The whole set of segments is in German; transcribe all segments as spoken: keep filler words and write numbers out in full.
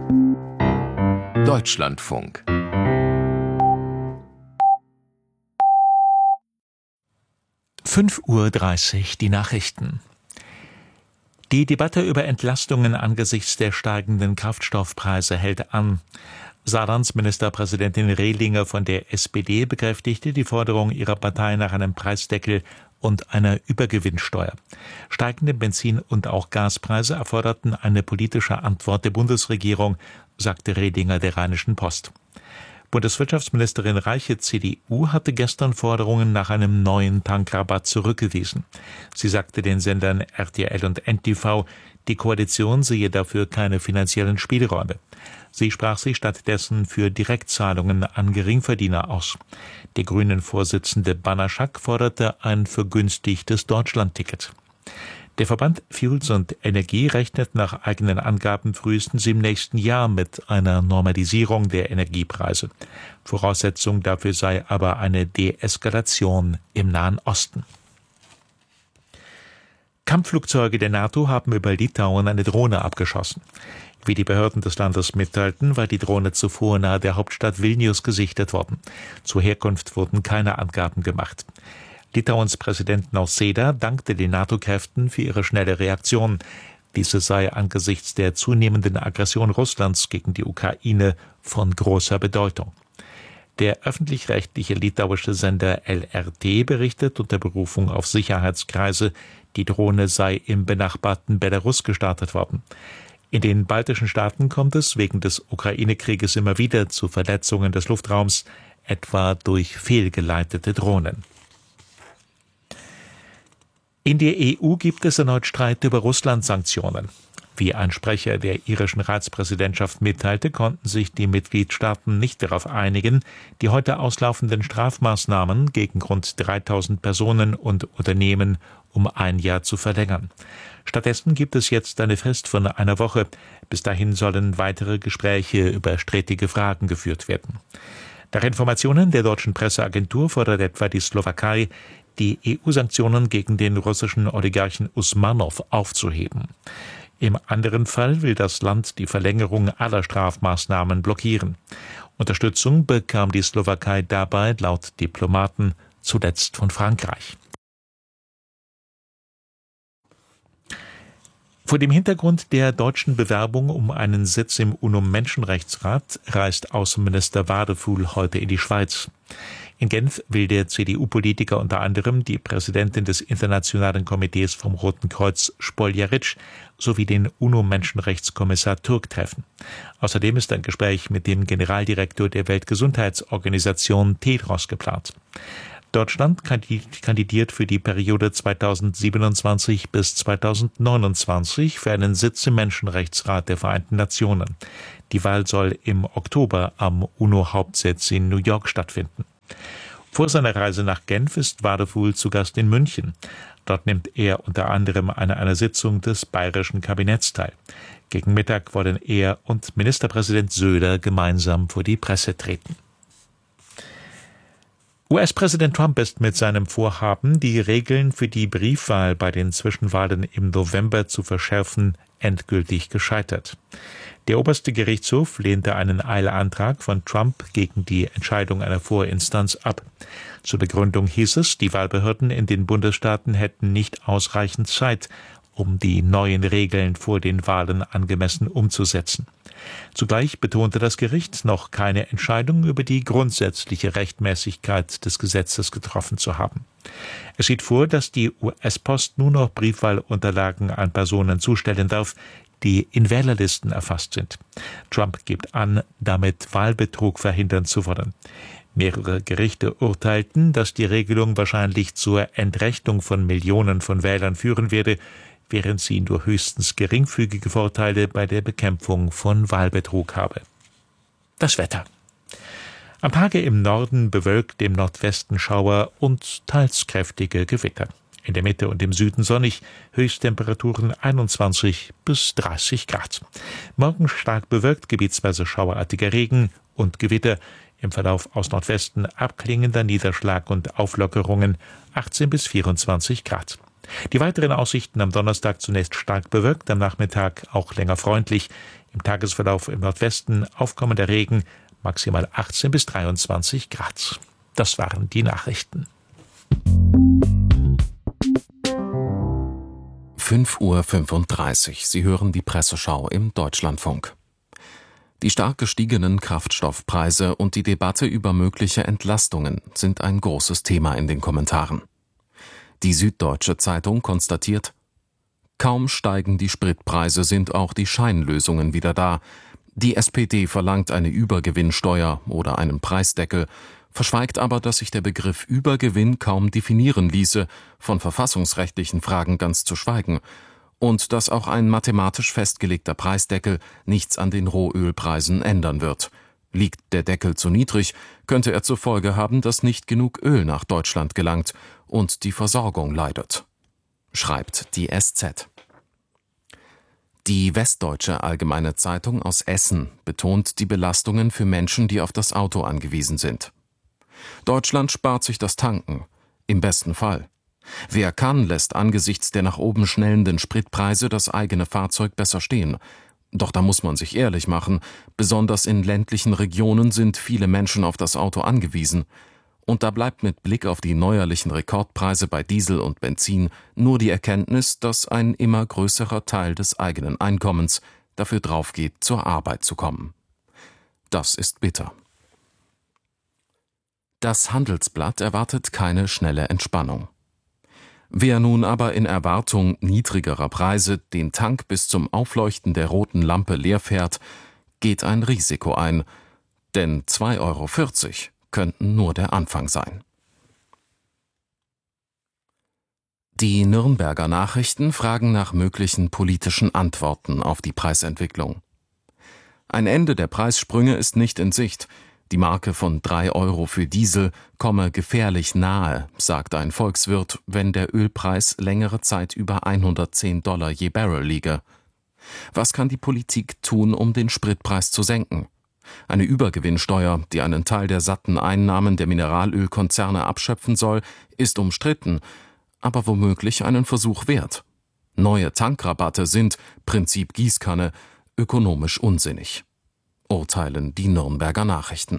Deutschlandfunk. fünf Uhr dreißig, die Nachrichten. Die Debatte über Entlastungen angesichts der steigenden Kraftstoffpreise hält an. Saarlands Ministerpräsidentin Rehlinger von der S P D bekräftigte die Forderung ihrer Partei nach einem Preisdeckel und einer Übergewinnsteuer. Steigende Benzin- und auch Gaspreise erforderten eine politische Antwort der Bundesregierung, sagte Rehlinger der Rheinischen Post. Bundeswirtschaftsministerin Reiche, C D U, hatte gestern Forderungen nach einem neuen Tankrabatt zurückgewiesen. Sie sagte den Sendern R T L und N T V, die Koalition sehe dafür keine finanziellen Spielräume. Sie sprach sich stattdessen für Direktzahlungen an Geringverdiener aus. Der Grünen-Vorsitzende Banaschak forderte ein vergünstigtes Deutschlandticket. Der Verband Fuels und Energie rechnet nach eigenen Angaben frühestens im nächsten Jahr mit einer Normalisierung der Energiepreise. Voraussetzung dafür sei aber eine Deeskalation im Nahen Osten. Kampfflugzeuge der NATO haben über Litauen eine Drohne abgeschossen. Wie die Behörden des Landes mitteilten, war die Drohne zuvor nahe der Hauptstadt Vilnius gesichtet worden. Zur Herkunft wurden keine Angaben gemacht. Litauens Präsident Nausėda dankte den NATO-Kräften für ihre schnelle Reaktion. Diese sei angesichts der zunehmenden Aggression Russlands gegen die Ukraine von großer Bedeutung. Der öffentlich-rechtliche litauische Sender L R T berichtet unter Berufung auf Sicherheitskreise, die Drohne sei im benachbarten Belarus gestartet worden. In den baltischen Staaten kommt es wegen des Ukraine-Krieges immer wieder zu Verletzungen des Luftraums, etwa durch fehlgeleitete Drohnen. In der E U gibt es erneut Streit über Russland-Sanktionen. Wie ein Sprecher der irischen Ratspräsidentschaft mitteilte, konnten sich die Mitgliedstaaten nicht darauf einigen, die heute auslaufenden Strafmaßnahmen gegen rund dreitausend Personen und Unternehmen um ein Jahr zu verlängern. Stattdessen gibt es jetzt eine Frist von einer Woche. Bis dahin sollen weitere Gespräche über strittige Fragen geführt werden. Nach Informationen der deutschen Presseagentur fordert etwa die Slowakei, die E U-Sanktionen gegen den russischen Oligarchen Usmanow aufzuheben. Im anderen Fall will das Land die Verlängerung aller Strafmaßnahmen blockieren. Unterstützung bekam die Slowakei dabei laut Diplomaten zuletzt von Frankreich. Vor dem Hintergrund der deutschen Bewerbung um einen Sitz im UNO-Menschenrechtsrat reist Außenminister Wadefuhl heute in die Schweiz. In Genf will der C D U-Politiker unter anderem die Präsidentin des Internationalen Komitees vom Roten Kreuz, Spoljaric, sowie den UNO-Menschenrechtskommissar Turk treffen. Außerdem ist ein Gespräch mit dem Generaldirektor der Weltgesundheitsorganisation Tedros geplant. Deutschland kandidiert für die Periode zweitausendsiebenundzwanzig bis zweitausendneunundzwanzig für einen Sitz im Menschenrechtsrat der Vereinten Nationen. Die Wahl soll im Oktober am UNO-Hauptsitz in New York stattfinden. Vor seiner Reise nach Genf ist Wadefuhl zu Gast in München. Dort nimmt er unter anderem an einer Sitzung des bayerischen Kabinetts teil. Gegen Mittag wollen er und Ministerpräsident Söder gemeinsam vor die Presse treten. U S-Präsident Trump ist mit seinem Vorhaben, die Regeln für die Briefwahl bei den Zwischenwahlen im November zu verschärfen, endgültig gescheitert. Der oberste Gerichtshof lehnte einen Eilantrag von Trump gegen die Entscheidung einer Vorinstanz ab. Zur Begründung hieß es, die Wahlbehörden in den Bundesstaaten hätten nicht ausreichend Zeit, um die neuen Regeln vor den Wahlen angemessen umzusetzen. Zugleich betonte das Gericht, noch keine Entscheidung über die grundsätzliche Rechtmäßigkeit des Gesetzes getroffen zu haben. Es sieht vor, dass die U S-Post nur noch Briefwahlunterlagen an Personen zustellen darf, die in Wählerlisten erfasst sind. Trump gibt an, damit Wahlbetrug verhindern zu wollen. Mehrere Gerichte urteilten, dass die Regelung wahrscheinlich zur Entrechtung von Millionen von Wählern führen werde, während sie nur höchstens geringfügige Vorteile bei der Bekämpfung von Wahlbetrug habe. Das Wetter. Am Tage im Norden bewölkt, im Nordwesten Schauer und teils kräftige Gewitter. In der Mitte und im Süden sonnig, Höchsttemperaturen einundzwanzig bis dreißig Grad. Morgen stark bewölkt, gebietsweise schauerartiger Regen und Gewitter. Im Verlauf aus Nordwesten abklingender Niederschlag und Auflockerungen achtzehn bis vierundzwanzig Grad. Die weiteren Aussichten am Donnerstag zunächst stark bewölkt, am Nachmittag auch länger freundlich. Im Tagesverlauf im Nordwesten aufkommender Regen, maximal achtzehn bis dreiundzwanzig Grad. Das waren die Nachrichten. fünf Uhr fünfunddreißig. Sie hören die Presseschau im Deutschlandfunk. Die stark gestiegenen Kraftstoffpreise und die Debatte über mögliche Entlastungen sind ein großes Thema in den Kommentaren. Die Süddeutsche Zeitung konstatiert: Kaum steigen die Spritpreise, sind auch die Scheinlösungen wieder da. Die S P D verlangt eine Übergewinnsteuer oder einen Preisdeckel, verschweigt aber, dass sich der Begriff Übergewinn kaum definieren ließe, von verfassungsrechtlichen Fragen ganz zu schweigen, und dass auch ein mathematisch festgelegter Preisdeckel nichts an den Rohölpreisen ändern wird. Liegt der Deckel zu niedrig, könnte er zur Folge haben, dass nicht genug Öl nach Deutschland gelangt und die Versorgung leidet, schreibt die S Z. Die Westdeutsche Allgemeine Zeitung aus Essen betont die Belastungen für Menschen, die auf das Auto angewiesen sind. Deutschland spart sich das Tanken, im besten Fall. Wer kann, lässt angesichts der nach oben schnellenden Spritpreise das eigene Fahrzeug besser stehen. Doch da muss man sich ehrlich machen, besonders in ländlichen Regionen sind viele Menschen auf das Auto angewiesen. Und da bleibt mit Blick auf die neuerlichen Rekordpreise bei Diesel und Benzin nur die Erkenntnis, dass ein immer größerer Teil des eigenen Einkommens dafür draufgeht, zur Arbeit zu kommen. Das ist bitter. Das Handelsblatt erwartet keine schnelle Entspannung. Wer nun aber in Erwartung niedrigerer Preise den Tank bis zum Aufleuchten der roten Lampe leer fährt, geht ein Risiko ein, denn zwei Euro vierzig könnten nur der Anfang sein. Die Nürnberger Nachrichten fragen nach möglichen politischen Antworten auf die Preisentwicklung. Ein Ende der Preissprünge ist nicht in Sicht. Die Marke von drei Euro für Diesel komme gefährlich nahe, sagt ein Volkswirt, wenn der Ölpreis längere Zeit über hundertzehn Dollar je Barrel liege. Was kann die Politik tun, um den Spritpreis zu senken? Eine Übergewinnsteuer, die einen Teil der satten Einnahmen der Mineralölkonzerne abschöpfen soll, ist umstritten, aber womöglich einen Versuch wert. Neue Tankrabatte sind, Prinzip Gießkanne, ökonomisch unsinnig, urteilen die Nürnberger Nachrichten.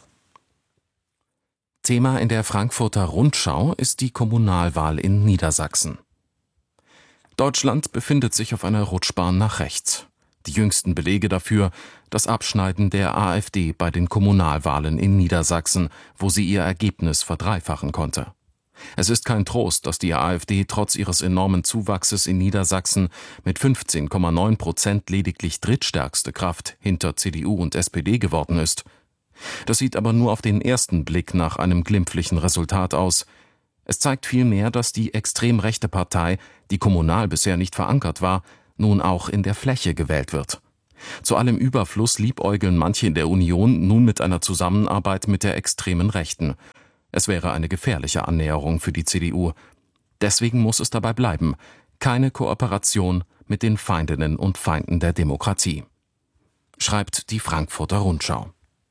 Thema in der Frankfurter Rundschau ist die Kommunalwahl in Niedersachsen. Deutschland befindet sich auf einer Rutschbahn nach rechts. Die jüngsten Belege dafür: das Abschneiden der AfD bei den Kommunalwahlen in Niedersachsen, wo sie ihr Ergebnis verdreifachen konnte. Es ist kein Trost, dass die AfD trotz ihres enormen Zuwachses in Niedersachsen mit fünfzehn Komma neun Prozent lediglich drittstärkste Kraft hinter C D U und S P D geworden ist. Das sieht aber nur auf den ersten Blick nach einem glimpflichen Resultat aus. Es zeigt vielmehr, dass die extrem rechte Partei, die kommunal bisher nicht verankert war, nun auch in der Fläche gewählt wird. Zu allem Überfluss liebäugeln manche in der Union nun mit einer Zusammenarbeit mit der extremen Rechten. Es wäre eine gefährliche Annäherung für die C D U. Deswegen muss es dabei bleiben: keine Kooperation mit den Feindinnen und Feinden der Demokratie, schreibt die Frankfurter Rundschau.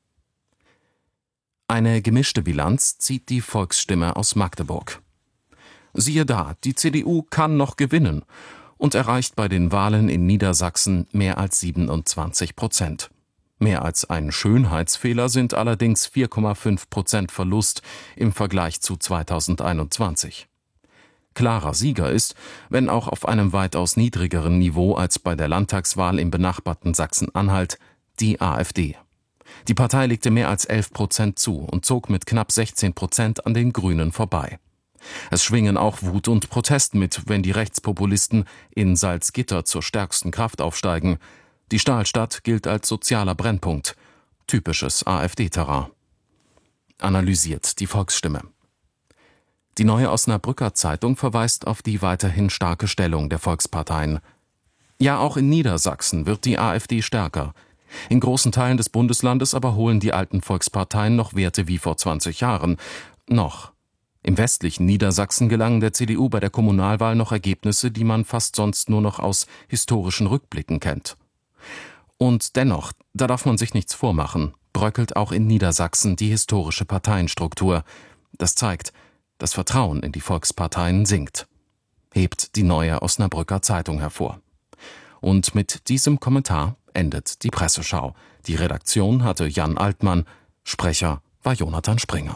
Eine gemischte Bilanz zieht die Volksstimme aus Magdeburg. Siehe da, die C D U kann noch gewinnen und erreicht bei den Wahlen in Niedersachsen mehr als siebenundzwanzig Prozent. Mehr als ein Schönheitsfehler sind allerdings vier Komma fünf Prozent Verlust im Vergleich zu zweitausendeinundzwanzig. Klarer Sieger ist, wenn auch auf einem weitaus niedrigeren Niveau als bei der Landtagswahl im benachbarten Sachsen-Anhalt, die AfD. Die Partei legte mehr als elf Prozent zu und zog mit knapp sechzehn Prozent an den Grünen vorbei. Es schwingen auch Wut und Protest mit, wenn die Rechtspopulisten in Salzgitter zur stärksten Kraft aufsteigen. Die Stahlstadt gilt als sozialer Brennpunkt, typisches AfD-Terrain. Analysiert die Volksstimme. Die Neue Osnabrücker Zeitung verweist auf die weiterhin starke Stellung der Volksparteien. Ja, auch in Niedersachsen wird die AfD stärker. In großen Teilen des Bundeslandes aber holen die alten Volksparteien noch Werte wie vor zwanzig Jahren. Noch. Im westlichen Niedersachsen gelangen der C D U bei der Kommunalwahl noch Ergebnisse, die man fast sonst nur noch aus historischen Rückblicken kennt. Und dennoch, da darf man sich nichts vormachen, bröckelt auch in Niedersachsen die historische Parteienstruktur. Das zeigt, das Vertrauen in die Volksparteien sinkt, hebt die Neue Osnabrücker Zeitung hervor. Und mit diesem Kommentar endet die Presseschau. Die Redaktion hatte Jan Altmann, Sprecher war Jonathan Springer.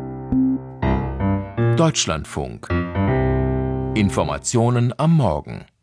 Deutschlandfunk. Informationen am Morgen.